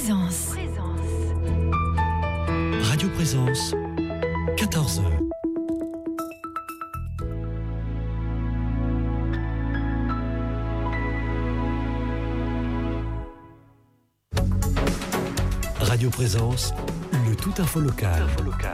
Présence. Radio Présence, 14h. Radio Présence, le tout info local.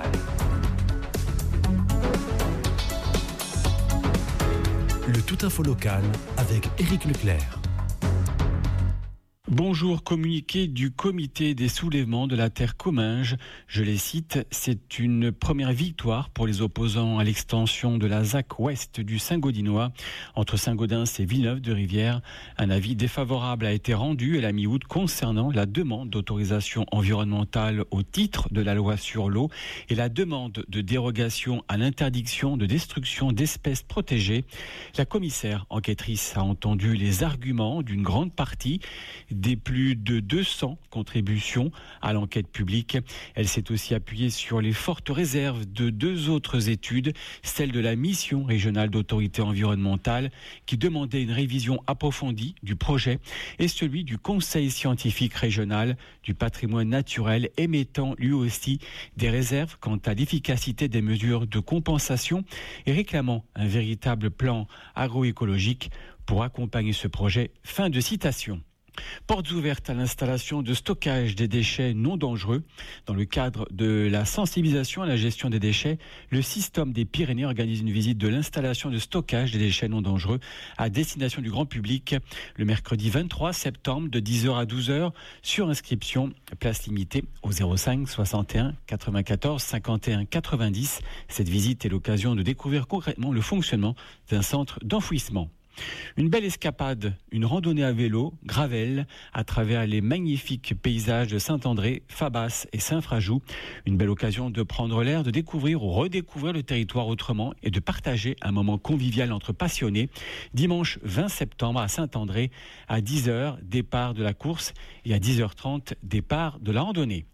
Le tout info local avec Éric Leclerc. Bonjour, communiqué du comité des soulèvements de la terre Comminges. Je les cite, c'est une première victoire pour les opposants à l'extension de la ZAC ouest du Saint-Gaudinois entre Saint-Gaudens et Villeneuve-de-Rivière. Un avis défavorable a été rendu à la mi-août concernant la demande d'autorisation environnementale au titre de la loi sur l'eau et la demande de dérogation à l'interdiction de destruction d'espèces protégées. La commissaire enquêtrice a entendu les arguments d'une grande partie des plus de 200 contributions à l'enquête publique. Elle s'est aussi appuyée sur les fortes réserves de deux autres études, celle de la mission régionale d'autorité environnementale qui demandait une révision approfondie du projet et celui du Conseil scientifique régional du patrimoine naturel émettant lui aussi des réserves quant à l'efficacité des mesures de compensation et réclamant un véritable plan agroécologique pour accompagner ce projet. Fin de citation. Portes ouvertes à l'installation de stockage des déchets non dangereux. Dans le cadre de la sensibilisation à la gestion des déchets, le Système des Pyrénées organise une visite de l'installation de stockage des déchets non dangereux à destination du grand public le mercredi 23 septembre de 10h à 12h sur inscription, place limitée au 05 61 94 51 90. Cette visite est l'occasion de découvrir concrètement le fonctionnement d'un centre d'enfouissement. Une belle escapade, une randonnée à vélo, gravel, à travers les magnifiques paysages de Saint-André, Fabas et Saint-Frajou. Une belle occasion de prendre l'air, de découvrir ou redécouvrir le territoire autrement et de partager un moment convivial entre passionnés. Dimanche 20 septembre à Saint-André, à 10h, départ de la course et à 10h30, départ de la randonnée.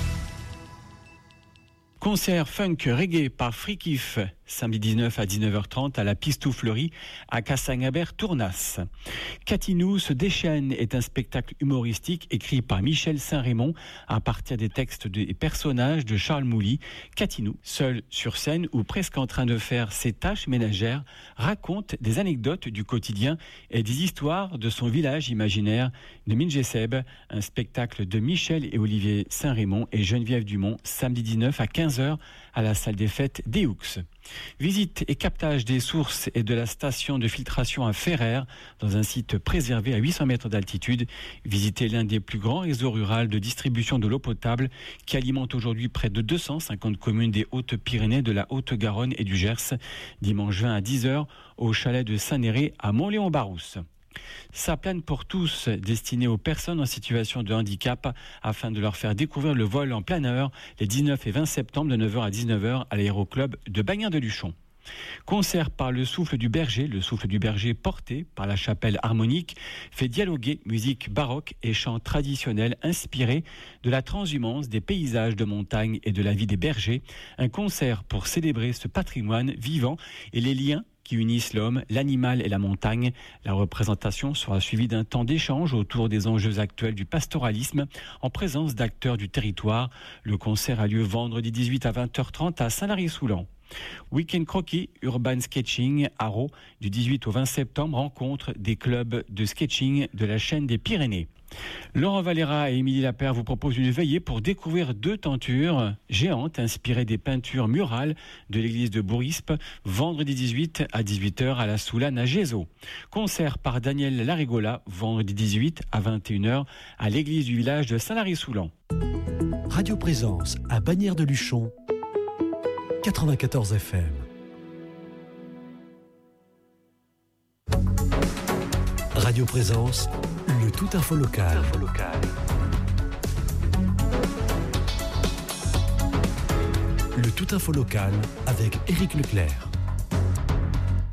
Concert funk reggae par Frikif, samedi 19 à 19h30 à la Pistouflerie à Cassagnaber-Tournas. Catinou se déchaîne est un spectacle humoristique écrit par Michel Saint-Raymond à partir des textes des personnages de Charles Mouly. Catinou, seul sur scène ou presque en train de faire ses tâches ménagères, raconte des anecdotes du quotidien et des histoires de son village imaginaire de Mingeseb, un spectacle de Michel et Olivier Saint-Raymond et Geneviève Dumont, samedi 19 à 15h à la salle des fêtes des Houxes. Visite et captage des sources et de la station de filtration à Ferrer dans un site préservé à 800 mètres d'altitude. Visitez l'un des plus grands réseaux ruraux de distribution de l'eau potable qui alimente aujourd'hui près de 250 communes des Hautes-Pyrénées, de la Haute-Garonne et du Gers. Dimanche 20 à 10h au chalet de Saint-Néré à Montléon-Barousse. Ça plane pour tous, destiné aux personnes en situation de handicap afin de leur faire découvrir le vol en planeur les 19 et 20 septembre de 9h à 19h à l'aéroclub de Bagnères-de-Luchon. Concert par le Souffle du Berger. Le Souffle du Berger, porté par la chapelle harmonique, fait dialoguer musique baroque et chants traditionnels inspirés de la transhumance des paysages de montagne et de la vie des bergers. Un concert pour célébrer ce patrimoine vivant et les liens qui unissent l'homme, l'animal et la montagne. La représentation sera suivie d'un temps d'échange autour des enjeux actuels du pastoralisme en présence d'acteurs du territoire. Le concert a lieu vendredi 18 à 20h30 à Saint-Lary-Soulan. Week-end croquis, urban sketching, Haro, du 18 au 20 septembre, rencontre des clubs de sketching de la chaîne des Pyrénées. Laurent Valera et Émilie Lapère vous proposent une veillée pour découvrir deux tentures géantes inspirées des peintures murales de l'église de Bourispe, vendredi 18 à 18h à la Soulane à Gézo. Concert par Daniel Larigola, vendredi 18 à 21h à l'église du village de Saint-Lary-Soulan. Radio Présence à Bagnères-de-Luchon, 94 FM. Radio Présence, le tout info local. Le tout info local avec Éric Leclerc.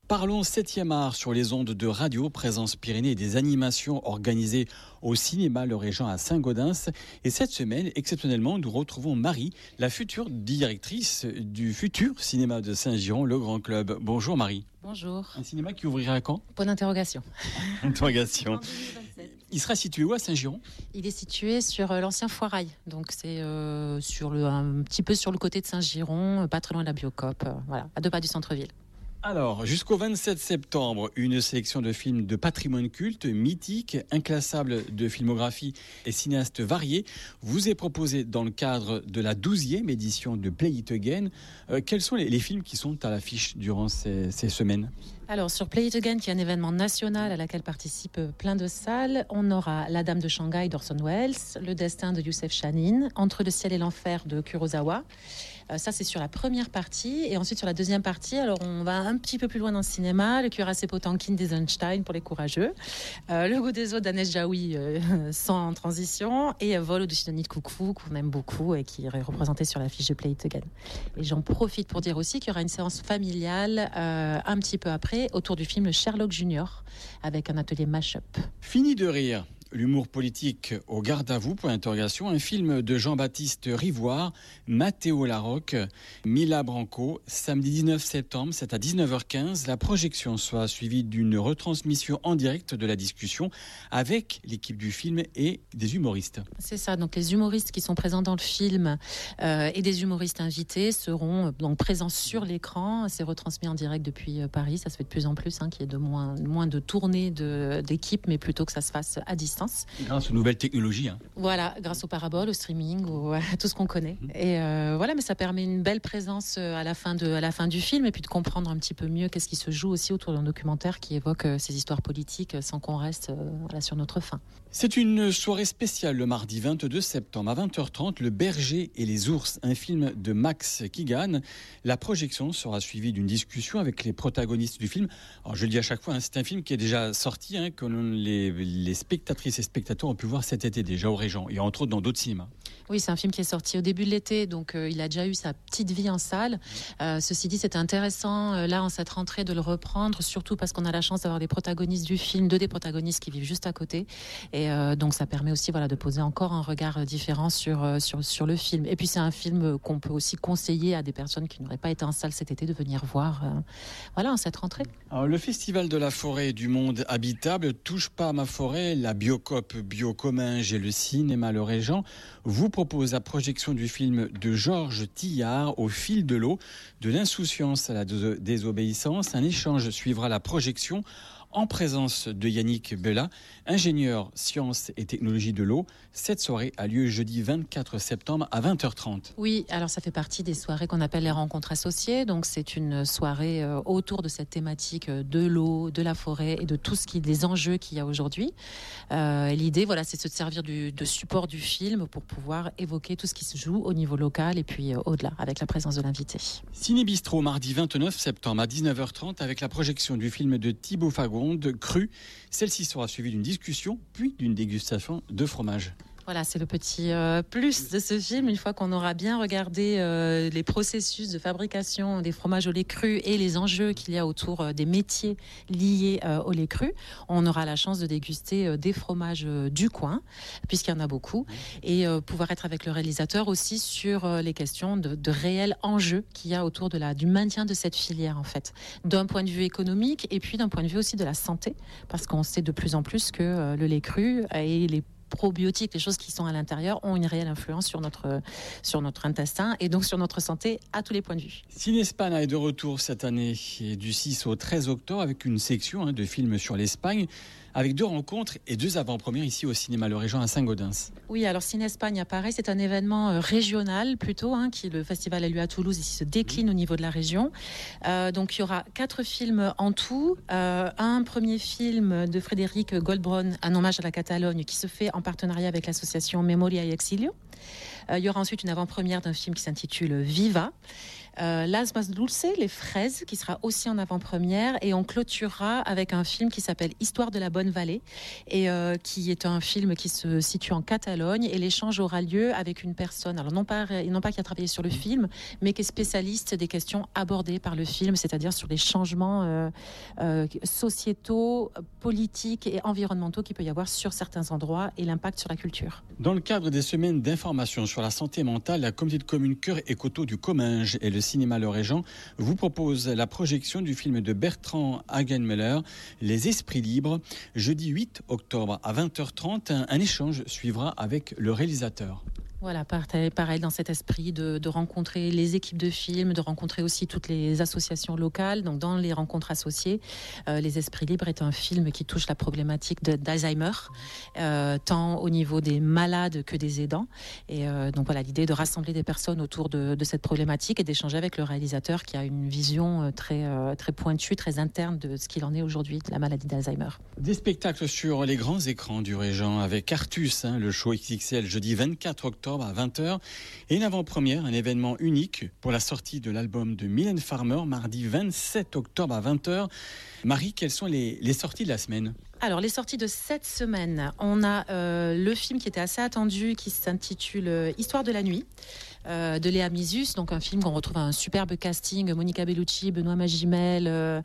Parlons 7e art sur les ondes de radio, Présence Pyrénées et des animations organisées au cinéma Le Régent à Saint-Gaudens. Et cette semaine, exceptionnellement, nous retrouvons Marie, la future directrice du futur cinéma de Saint-Giron, le Grand Club. Bonjour Marie. Bonjour. Un cinéma qui ouvrira quand ? Point d'interrogation. Interrogation. En 2027. Il sera situé où à Saint-Giron ? Il est situé sur l'ancien Foirail, donc c'est un petit peu sur le côté de Saint-Giron, pas très loin de la Biocoop, voilà, à 2 pas du centre-ville. Alors, jusqu'au 27 septembre, une sélection de films de patrimoine culte, mythique, inclassable de filmographie et cinéastes variés vous est proposée dans le cadre de la 12e édition de Play It Again. Quels sont les films qui sont à l'affiche durant ces semaines ? Alors, sur Play It Again, qui est un événement national à laquelle participent plein de salles, on aura La Dame de Shanghai d'Orson Welles, Le Destin de Youssef Chahine, Entre le ciel et l'enfer de Kurosawa. Ça, c'est sur la première partie. Et ensuite, sur la deuxième partie, alors on va un petit peu plus loin dans le cinéma. Le Cuirassé Potemkin d'Eisenstein pour les courageux. Le Goût des eaux d'Agnès Jaoui, sans transition. Et Vol au-dessus de Nid Coucou, qu'on aime beaucoup et qui est représenté sur l'affiche de Play It Again. Et j'en profite pour dire aussi qu'il y aura une séance familiale un petit peu après, autour du film Sherlock Junior, avec un atelier mash-up. Fini de rire. L'humour politique au garde à vous, point d'interrogation. Un film de Jean-Baptiste Rivoire, Matteo Larocque, Mila Branco, samedi 19 septembre, c'est à 19h15. La projection sera suivie d'une retransmission en direct de la discussion avec l'équipe du film et des humoristes. C'est ça, donc les humoristes qui sont présents dans le film et des humoristes invités seront donc présents sur l'écran. C'est retransmis en direct depuis Paris, ça se fait de plus en plus, qu'il y ait de moins de tournées d'équipe, mais plutôt que ça se fasse à distance. Grâce aux nouvelles technologies. Voilà, grâce aux paraboles, au streaming, à tout ce qu'on connaît. Et voilà, mais ça permet une belle présence à la fin du film et puis de comprendre un petit peu mieux qu'est-ce qui se joue aussi autour d'un documentaire qui évoque ces histoires politiques sans qu'on reste sur notre faim. C'est une soirée spéciale le mardi 22 septembre à 20h30, Le Berger et les ours, un film de Max Kigan. La projection sera suivie d'une discussion avec les protagonistes du film. Alors je le dis à chaque fois, c'est un film qui est déjà sorti, que les spectatrices et spectateurs ont pu voir cet été déjà au Régent et entre autres dans d'autres cinémas. Oui, c'est un film qui est sorti au début de l'été, donc il a déjà eu sa petite vie en salle. Ceci dit, c'était intéressant là en cette rentrée de le reprendre, surtout parce qu'on a la chance d'avoir des protagonistes du film, des protagonistes qui vivent juste à côté, et donc ça permet aussi de poser encore un regard différent sur le film. Et puis c'est un film qu'on peut aussi conseiller à des personnes qui n'auraient pas été en salle cet été de venir voir, en cette rentrée. Alors, le Festival de la forêt du monde habitable touche pas à ma forêt, la Biocoop Biocomminges et le cinéma Le Régent vous propose la projection du film de Georges Tillard, Au fil de l'eau, de l'insouciance à la désobéissance. Un échange suivra la projection en présence de Yannick Bella, ingénieur sciences et technologies de l'eau. Cette soirée a lieu jeudi 24 septembre à 20h30. Oui, alors ça fait partie des soirées qu'on appelle les rencontres associées. Donc c'est une soirée autour de cette thématique de l'eau, de la forêt et de tout des enjeux qu'il y a aujourd'hui. L'idée, c'est de se servir de support du film pour pouvoir évoquer tout ce qui se joue au niveau local et puis au-delà, avec la présence de l'invité. Ciné Bistrot, mardi 29 septembre à 19h30 avec la projection du film de Thibaut Fagon, Cru. Celle-ci sera suivie d'une discussion, puis d'une dégustation de fromage. Voilà, c'est le petit plus de ce film. Une fois qu'on aura bien regardé les processus de fabrication des fromages au lait cru et les enjeux qu'il y a autour des métiers liés au lait cru, on aura la chance de déguster des fromages du coin, puisqu'il y en a beaucoup, et pouvoir être avec le réalisateur aussi sur les questions de réels enjeux qu'il y a autour du maintien de cette filière, en fait, d'un point de vue économique et puis d'un point de vue aussi de la santé, parce qu'on sait de plus en plus que le lait cru et les probiotiques, les choses qui sont à l'intérieur, ont une réelle influence sur notre intestin et donc sur notre santé à tous les points de vue. Cinespagne est de retour cette année du 6 au 13 octobre avec une section de films sur l'Espagne, avec 2 rencontres et 2 avant-premières ici au cinéma Le Régent à Saint-Gaudens. Oui, alors Cinespagne, pareil, c'est un événement régional plutôt, le festival a lieu à Toulouse et se décline au niveau de la région. Donc il y aura 4 films en tout. Un premier film de Frédéric Goldbron, un hommage à la Catalogne, qui se fait en partenariat avec l'association Memoria y Exilio. Il y aura ensuite une avant-première d'un film qui s'intitule Viva. Las Mas Dulce, Les Fraises, qui sera aussi en avant-première. Et on clôturera avec un film qui s'appelle Histoire de la bonne Bonne Vallée, et qui est un film qui se situe en Catalogne, et l'échange aura lieu avec une personne, alors non pas qui a travaillé sur le film, mais qui est spécialiste des questions abordées par le film, c'est-à-dire sur les changements sociétaux, politiques et environnementaux qu'il peut y avoir sur certains endroits et l'impact sur la culture. Dans le cadre des semaines d'information sur la santé mentale, la communauté de communes Cœur et Coteaux du Comminges et le cinéma Le Régent vous propose la projection du film de Bertrand Hagenmüller, Les Esprits Libres, jeudi 8 octobre à 20h30. Un échange suivra avec le réalisateur. Voilà, pareil dans cet esprit de rencontrer les équipes de films, de rencontrer aussi toutes les associations locales. Donc dans les rencontres associées, Les Esprits Libres est un film qui touche la problématique d'Alzheimer, tant au niveau des malades que des aidants. Et donc voilà, l'idée de rassembler des personnes autour de cette problématique et d'échanger avec le réalisateur qui a une vision très pointue, très interne de ce qu'il en est aujourd'hui de la maladie d'Alzheimer. Des spectacles sur les grands écrans du Régent avec Artus, le show XXL jeudi 24 octobre à 20h, et une avant-première, un événement unique pour la sortie de l'album de Mylène Farmer, mardi 27 octobre à 20h. Marie, quelles sont les sorties de la semaine ? Alors, les sorties de cette semaine, on a le film qui était assez attendu, qui s'intitule Histoire de la nuit, de Léa Misus, donc un film qu'on retrouve un superbe casting, Monica Bellucci, Benoît Magimel,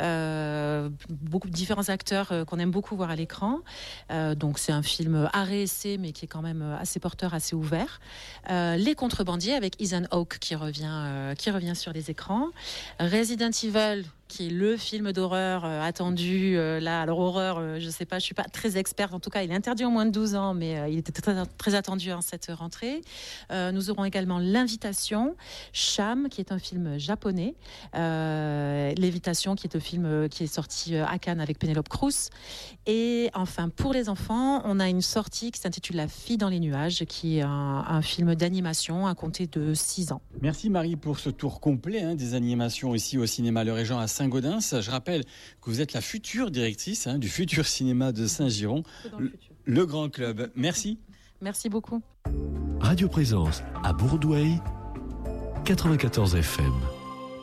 beaucoup de différents acteurs qu'on aime beaucoup voir à l'écran. Donc c'est un film art-essai, mais qui est quand même assez porteur, assez ouvert. Les Contrebandiers avec Ethan Hawke qui revient sur les écrans. Resident Evil, qui est le film d'horreur attendu. Là, alors horreur, je sais pas, je suis pas très experte. En tout cas, il est interdit aux moins de 12 ans, mais il était très, très attendu en cette rentrée. Nous aurons également L'Invitation, Cham, qui est un film japonais. L'Invitation, qui est un film qui est sorti à Cannes avec Penelope Cruz. Et enfin, pour les enfants, on a une sortie qui s'intitule La Fille dans les nuages, qui est un film d'animation à compter de 6 ans. Merci Marie pour ce tour complet des animations ici au cinéma Le Régent à Saint-Gaudens. Je rappelle que vous êtes la future directrice du futur cinéma de Saint-Giron, le grand club. Merci. Merci beaucoup. Radio Présence à Bourdoueil, 94 FM.